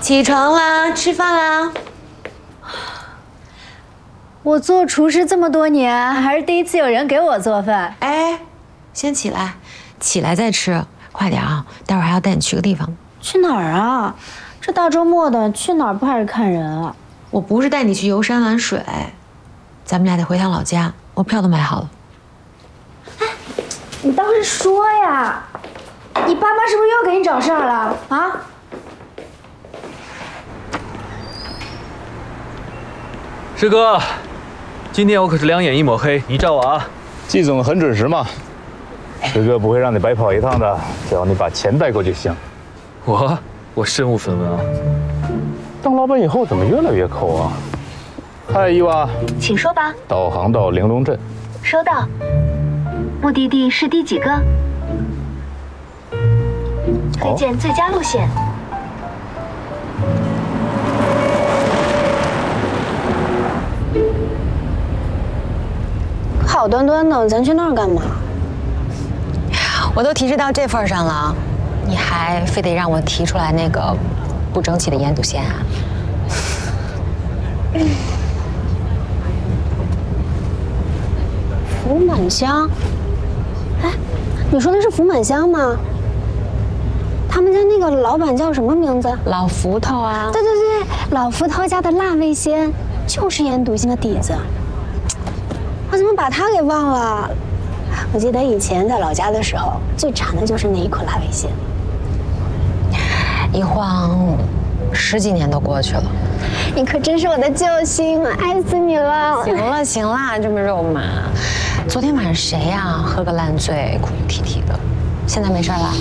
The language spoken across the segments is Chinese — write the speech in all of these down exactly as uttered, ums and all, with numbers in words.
起床啦，吃饭啦。 我做厨师这么多年，还是第一次有人给我做饭。 哎，先起来，起来再吃，快点啊！待会儿还要带你去个地方。 去哪儿啊？这大周末的，去哪儿不还是看人啊？ 我不是带你去游山玩水，咱们俩得回趟老家，我票都买好了。 哎，你倒是说呀！你爸妈是不是又给你找事儿了啊？ 师哥，今天我可是两眼一抹黑，你照我啊！ 季总很准时嘛，师哥不会让你白跑一趟的，只要你把钱带过就行。 我我身无分文啊！ 当老板以后怎么越来越抠啊？嗨，伊娃， 请说吧。 导航到玲珑镇。 收到。目的地是第几个？推荐最佳路线。 好端端的，咱去那儿干嘛？ 我都提示到这份上了，你还非得让我提出来那个不争气的腌笃鲜啊？ 福满香？哎，你说的是福满香吗？他们家那个老板叫什么名字？ 老福头啊！ 对对对，老福头家的辣味鲜就是腌笃鲜的底子。我怎么把它给忘了？我记得以前在老家的时候，最馋的就是那一口辣味鲜。 一晃十几年都过去了， 你可真是我的救星，我爱死你了！ 行了行了，这么肉麻。昨天晚上谁呀、啊？喝个烂醉，哭哭啼啼的，现在没事了？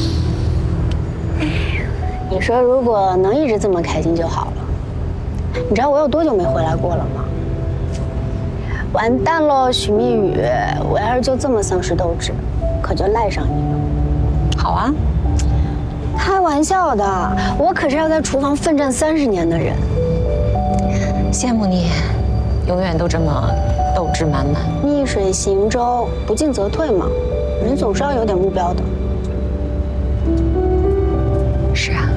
你说如果能一直这么开心就好了。你知道我有多久没回来过了吗？完蛋喽，许蜜雨！我要是就这么丧失斗志，可就赖上你了。 好啊， 开玩笑的，我可是要在厨房奋战三十年的人。 羡慕你，永远都这么斗志满满。 逆水行舟，不进则退嘛，人总是要有点目标的。 是啊。